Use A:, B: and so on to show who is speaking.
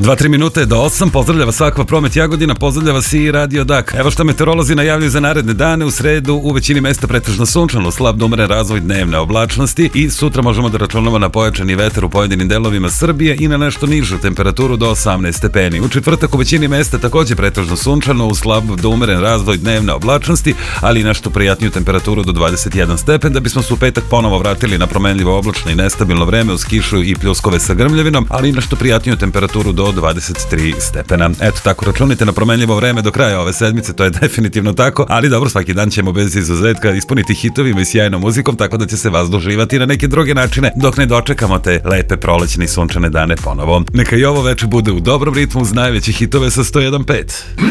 A: 2-3 minute do 8, pozdravljava svakva Promet Jagodina, pozdravljava si i Radio Dak. Evo što meteorolozi najavljuju za naredne dane: u sredu u većini mesta pretežno sunčano, slab do umeren razvoj dnevne oblačnosti i sutra možemo da računamo na pojačani vetar u pojedinim delovima Srbije i na nešto nižu temperaturu do 18 stepeni. U četvrtak u većini mesta takođe pretežno sunčano, u slab do umeren razvoj dnevne oblačnosti, ali i nešto prijatniju temperaturu do 21 stepen, da bismo se u petak ponovo vratili na promenljivo oblačno i nestabilno vreme uz kišu i pljuskove sa grmljavinom, ali i nešto prijatniju temperaturu do 23 stepena. Eto, tako računite na promenljivo vreme do kraja ove sedmice, to je definitivno tako, ali dobro, svaki dan ćemo bez izuzetka ispuniti hitovima i sjajnom muzikom, tako da će se vas doživati na neke druge načine dok ne dočekamo te lepe prolećne i sunčane dane ponovo. Neka i ovo veče bude u dobrom ritmu uz najveće hitove sa 101.5.